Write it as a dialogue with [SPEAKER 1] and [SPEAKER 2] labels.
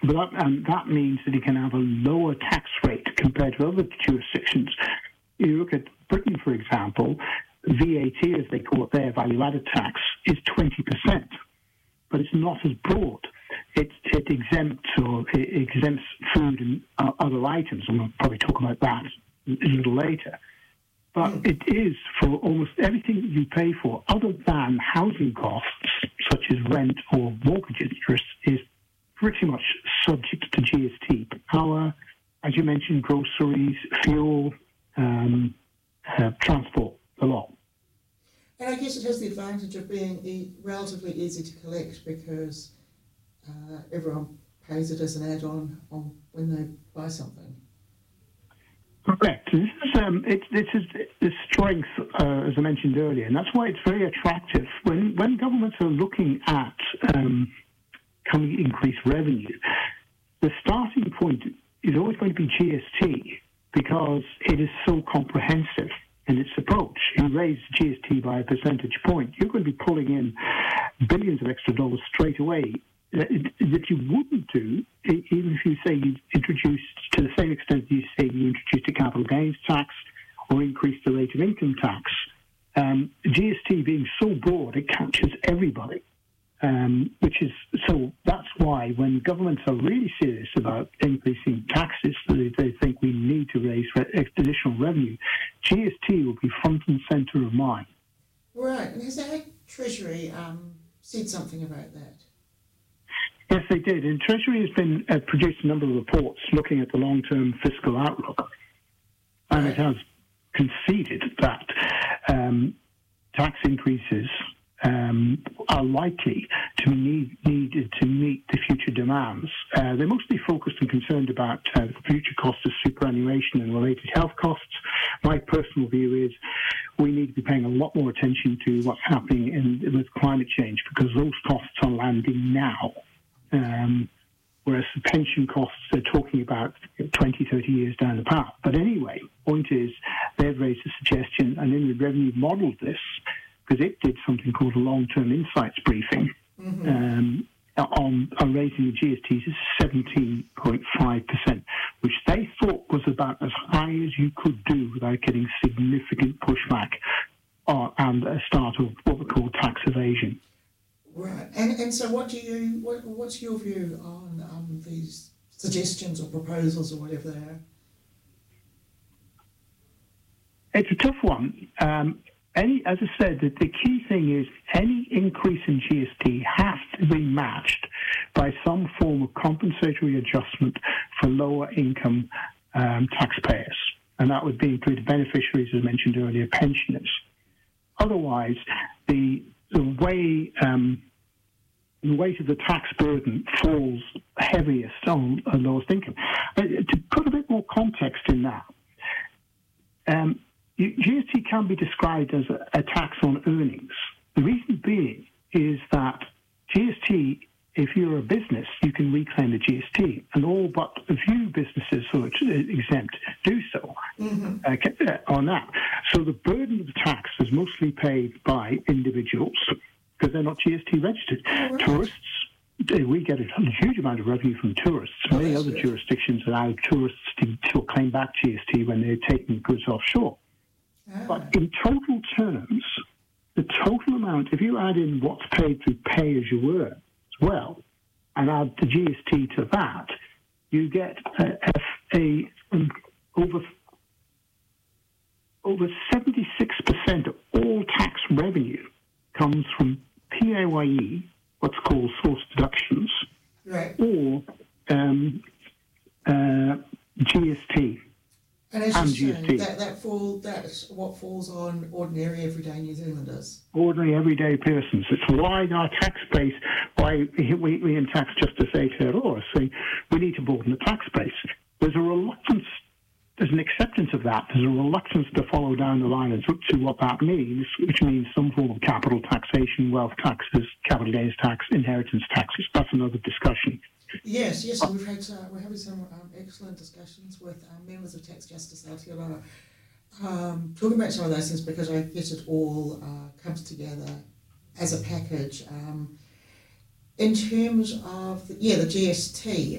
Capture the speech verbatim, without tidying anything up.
[SPEAKER 1] But that, and that means that he can have a lower tax rate compared to other jurisdictions. You look at Britain, for example, V A T, as they call it there, value-added tax, is twenty percent, but it's not as broad. It, it exempts or it exempts food and uh, other items, and we'll probably talk about that a little later. But it is for almost everything that you pay for, other than housing costs, such as rent or mortgage interest, is pretty much subject to G S T. Power, as you mentioned, groceries, fuel, um, uh, transport, a lot.
[SPEAKER 2] And I guess it has the advantage of being e- relatively easy to collect because uh, everyone pays it as an add-on on when they buy something.
[SPEAKER 1] Correct. This is, um, it, this is the strength, uh, as I mentioned earlier, and that's why it's very attractive. When when governments are looking at um, coming increased revenue, the starting point is always going to be G S T because it is so comprehensive in its approach. You raise G S T by a percentage point, you're going to be pulling in billions of extra dollars straight away that you wouldn't do, even if you say you introduced, to the same extent you say you introduced a capital gains tax or increased the rate of income tax. Um, G S T being so broad, it captures everybody, um, which is, so that's why when governments are really serious about increasing taxes, they, they think we need to raise re- additional revenue, G S T will be front and centre of mind.
[SPEAKER 2] Right, and has our Treasury um, said something about that?
[SPEAKER 1] Yes, they did. And Treasury has been uh, produced a number of reports looking at the long-term fiscal outlook, and it has conceded that um, tax increases um, are likely to be need, needed to meet the future demands. Uh, they're mostly focused and concerned about uh, the future costs of superannuation and related health costs. My personal view is we need to be paying a lot more attention to what's happening in, with climate change, because those costs are landing now. Um, whereas the pension costs, they're talking about twenty, thirty years down the path. But anyway, point is, they've raised a suggestion, and then the revenue modelled this, because it did something called a long-term insights briefing, mm-hmm. um, on, on raising the G S T to seventeen point five percent, which they thought was about as high as you could do without getting significant pushback uh, and a start of what we call tax evasion.
[SPEAKER 2] Right, and and so what do you what what's your view on um, these suggestions or proposals or whatever they are?
[SPEAKER 1] It's a tough one. Um, any, as I said, the, the key thing is any increase in G S T has to be matched by some form of compensatory adjustment for lower income um, taxpayers, and that would be include beneficiaries, as mentioned earlier, pensioners. Otherwise, the the way um, the weight of the tax burden falls heaviest on the lowest income. Uh, to put a bit more context in that, um, G S T can be described as a, a tax on earnings. The reason being is that G S T, if you're a business, you can reclaim the G S T, and all but a few businesses who are exempt do so mm-hmm. uh, on that. So the burden of the tax is mostly paid by individuals because they're not G S T registered. Oh, right. Tourists, we get a huge amount of revenue from tourists. Oh, Many other good. jurisdictions allow tourists to, to claim back G S T when they're taking goods offshore. Ah. But in total terms, the total amount, if you add in what's paid through pay as you earn, well, and add the G S T to that, you get a, a, a um, over over seventy-six percent of all tax revenue comes from P A Y E, what's called source deductions,
[SPEAKER 2] right.
[SPEAKER 1] or um, uh, G S T.
[SPEAKER 2] And as and you say, that, that fall, that's what falls on ordinary, everyday New Zealanders.
[SPEAKER 1] Ordinary, everyday persons. It's why our tax base, why we, we in Tax Justice Aotearoa are saying we need to broaden the tax base. There's a reluctance, there's an acceptance of that. There's a reluctance to follow down the line and look to what that means, which means some form of capital taxation, wealth taxes, capital gains tax, inheritance taxes. That's another discussion.
[SPEAKER 2] Yes, yes, we've had uh, we're having some um, excellent discussions with um, members of Tax Justice Aotearoa, um, talking about some of those things because I guess it all uh, comes together as a package. Um, in terms of the, yeah, the G S T,